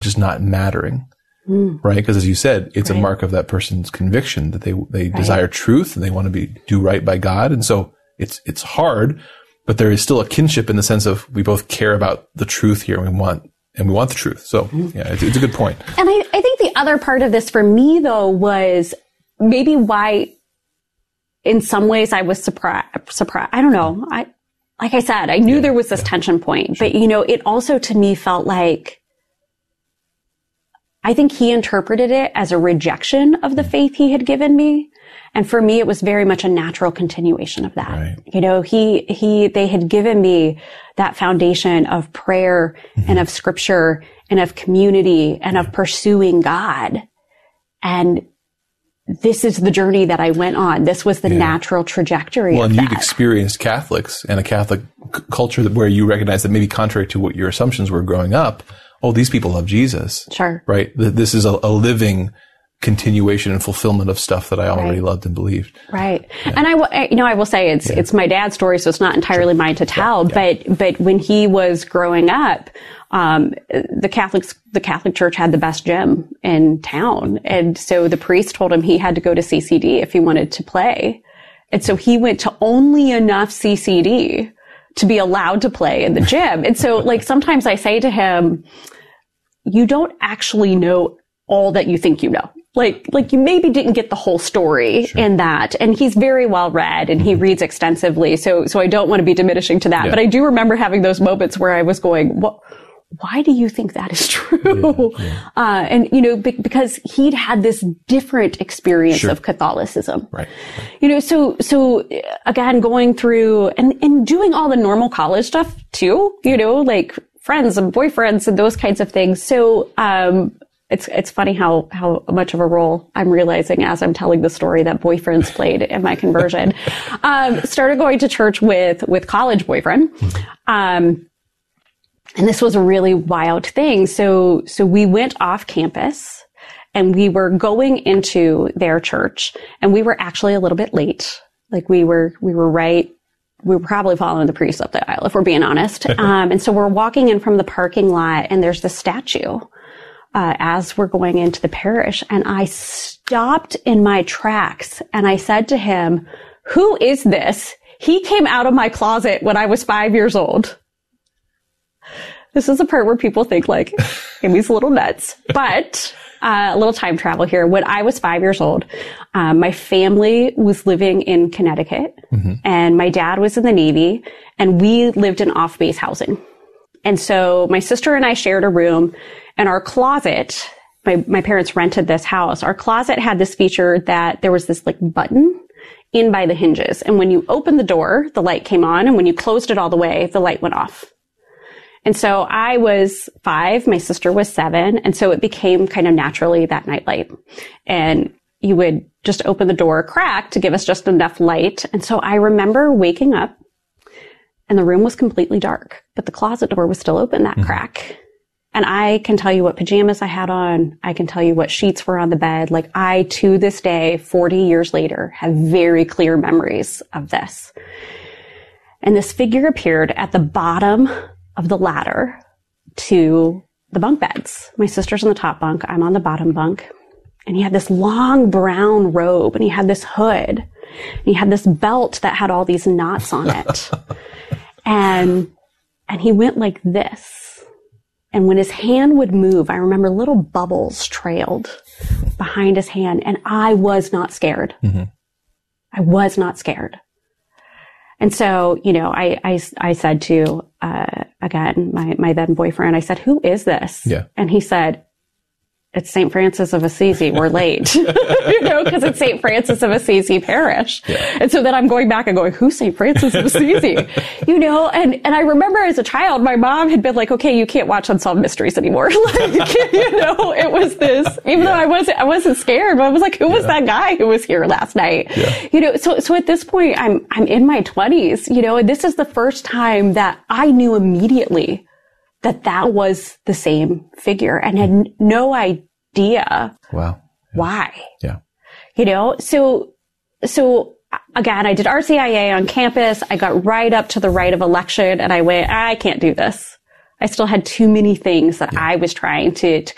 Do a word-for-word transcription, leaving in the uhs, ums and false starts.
just not mattering. Mm. Right? Because as you said, it's right. a mark of that person's conviction that they, they right. desire truth and they want to be, do right by God. And so it's, it's hard, but there is still a kinship in the sense of we both care about the truth here and we want, and we want the truth. So mm. yeah, it's, it's a good point. And I, I think the other part of this for me though was maybe why in some ways I was surprised, surprised. I don't know. I, like I said, I knew yeah, there was this yeah. tension point, sure. but you know, it also to me felt like, I think he interpreted it as a rejection of the faith he had given me. And for me, it was very much a natural continuation of that. Right. You know, he, he, they had given me that foundation of prayer mm-hmm. and of scripture and of community and yeah. of pursuing God. And this is the journey that I went on. This was the yeah. natural trajectory well, of and that. You'd experienced Catholics and a Catholic c- culture that where you recognize that maybe contrary to what your assumptions were growing up, oh, these people love Jesus. Sure. Right? This is a, a living continuation and fulfillment of stuff that I already right. loved and believed. Right. Yeah. And I, w- you know, I will say it's, yeah. it's my dad's story, so it's not entirely sure. mine to tell, yeah. Yeah. but, but when he was growing up, um, the Catholics, the Catholic Church had the best gym in town. And so the priest told him he had to go to C C D if he wanted to play. And so he went to only enough C C D to be allowed to play in the gym. And so like sometimes I say to him, you don't actually know all that you think you know. Like, like you maybe didn't get the whole story sure. in that. And he's very well read and he mm-hmm. reads extensively. So, so I don't want to be diminishing to that, yeah. but I do remember having those moments where I was going, what, why do you think that is true? Yeah, yeah. Uh, and, you know, be- because he'd had this different experience sure. of Catholicism. Right. You know, so, so again, going through and, and doing all the normal college stuff too, you know, like friends and boyfriends and those kinds of things. So, um, it's, it's funny how, how much of a role I'm realizing as I'm telling the story that boyfriends played in my conversion. um, started going to church with, with college boyfriend. Um, And this was a really wild thing. So, so we went off campus and we were going into their church and we were actually a little bit late. Like we were, we were right. We were probably following the priest up the aisle, if we're being honest. Um, and so we're walking in from the parking lot and there's the statue, uh, as we're going into the parish. And I stopped in my tracks and I said to him, who is this? He came out of my closet when I was five years old. This is the part where people think like, Amy's a little nuts, but uh, a little time travel here. When I was five years old, um, my family was living in Connecticut mm-hmm. and my dad was in the Navy and we lived in off-base housing. And so my sister and I shared a room and our closet, my, my parents rented this house. Our closet had this feature that there was this like button in by the hinges. And when you opened the door, the light came on. And when you closed it all the way, the light went off. And so I was five, my sister was seven. And so it became kind of naturally that nightlight. And you would just open the door a crack to give us just enough light. And so I remember waking up and the room was completely dark, but the closet door was still open, that mm-hmm. crack. And I can tell you what pajamas I had on. I can tell you what sheets were on the bed. Like I, to this day, forty years later, have very clear memories of this. And this figure appeared at the bottom of the ladder to the bunk beds. My sister's on the top bunk. I'm on the bottom bunk. And he had this long brown robe and he had this hood and he had this belt that had all these knots on it. and, and he went like this. And when his hand would move, I remember little bubbles trailed behind his hand and I was not scared. Mm-hmm. I was not scared. And so, you know, I, I, I said to, uh, again, my, my then boyfriend, I said, who is this? Yeah. And he said, it's Saint Francis of Assisi. We're late, you know, because it's Saint Francis of Assisi Parish. Yeah. And so then I'm going back and going, who's Saint Francis of Assisi? you know, and, and I remember as a child, my mom had been like, okay, you can't watch Unsolved Mysteries anymore. like, you, can't, you know, it was this, even yeah. though I wasn't, I wasn't scared, but I was like, who yeah. was that guy who was here last night? Yeah. You know, so, so at this point, I'm, I'm in my twenties, you know, and this is the first time that I knew immediately that that was the same figure and had no idea wow. yeah. why. Yeah. You know, so, so again, I did R C I A on campus. I got right up to the rite of election and I went, I can't do this. I still had too many things that yeah. I was trying to, to